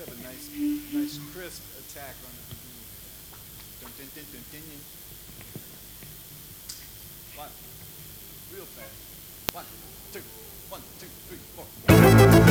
have a nice crisp attack on the beginning. Dun, dun, dun, dun, dun, dun. One, real fast. 1, 2, 1, 2, 3, 4.